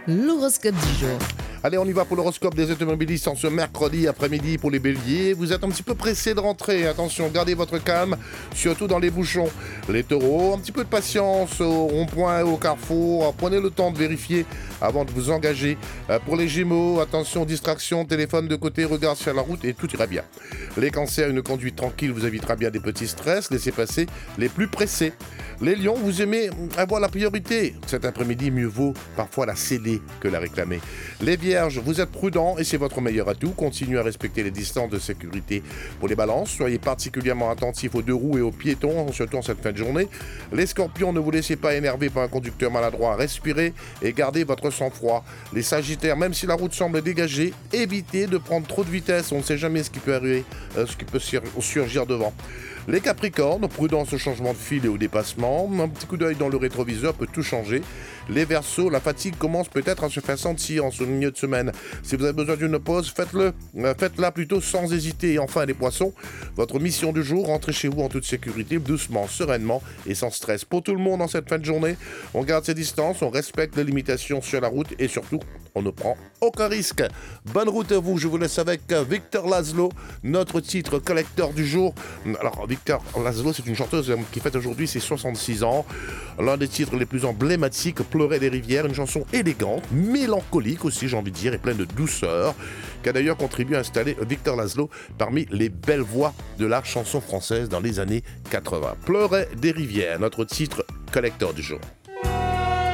L'horoscope du jour. Allez, on y va pour l'horoscope des automobilistes en ce mercredi après-midi pour les béliers. Vous êtes un petit peu pressés de rentrer. Attention, gardez votre calme, surtout dans les bouchons. Les taureaux, un petit peu de patience au rond-point et au carrefour. Prenez le temps de vérifier avant de vous engager. Pour les gémeaux, attention, distraction, téléphone de côté, regard sur la route et tout ira bien. Les cancers, une conduite tranquille vous évitera bien des petits stress. Laissez passer les plus pressés. Les lions, vous aimez avoir la priorité. Cet après-midi, mieux vaut parfois la céder que la réclamer. Les vierges, vous êtes prudents et c'est votre meilleur atout. Continuez à respecter les distances de sécurité. Pour les balances, soyez particulièrement attentifs aux deux roues et aux piétons, surtout en cette fin de journée. Les scorpions, ne vous laissez pas énerver par un conducteur maladroit. Respirez et gardez votre sang-froid. Les sagittaires, même si la route semble dégagée, évitez de prendre trop de vitesse. On ne sait jamais ce qui peut arriver, ce qui peut surgir devant. Les capricornes, prudence au changement de fil et au dépassement. Un petit coup d'œil dans le rétroviseur peut tout changer. Les verseaux, la fatigue commence peut-être à se faire sentir en ce milieu de semaine. Si vous avez besoin d'une pause, faites-la plutôt sans hésiter. Et enfin, les poissons, votre mission du jour, rentrez chez vous en toute sécurité, doucement, sereinement et sans stress. Pour tout le monde en cette fin de journée, on garde ses distances, on respecte les limitations sur la route et surtout, on ne prend aucun risque. Bonne route à vous, je vous laisse avec Victor Laszlo, notre titre collecteur du jour. Alors, Victor Laszlo, c'est une chanteuse qui fête aujourd'hui ses 66 ans. L'un des titres les plus emblématiques, Pleurer des rivières, une chanson élégante, mélancolique aussi, j'ai envie de dire, et pleine de douceur, qui a d'ailleurs contribué à installer Victor Laszlo parmi les belles voix de la chanson française dans les années 80. Pleurer des rivières, notre titre collecteur du jour.